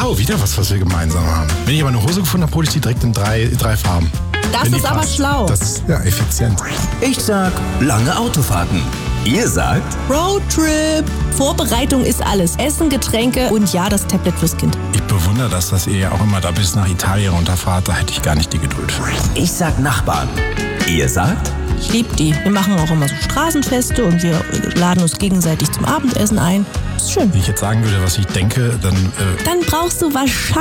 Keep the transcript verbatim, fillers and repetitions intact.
Wow, wieder was, was wir gemeinsam haben. Wenn ich aber eine Hose gefunden habe, hole ich die direkt in drei, drei Farben. Das Wenn die ist aber passt. schlau. Das ist ja effizient. Ich sag lange Autofahrten. Ihr sagt Roadtrip. Vorbereitung ist alles. Essen, Getränke und ja, das Tablet fürs Kind. Ich bewundere das, dass ihr ja auch immer da bis nach Italien runterfahrt. Da hätte ich gar nicht die Geduld für. Ich sag Nachbarn. Ihr sagt Ich lieb die. Wir machen auch immer so Straßenfeste und wir laden uns gegenseitig zum Abendessen ein. Ist schön. Wenn ich jetzt sagen würde, was ich denke, dann... Äh Dann brauchst du wahrscheinlich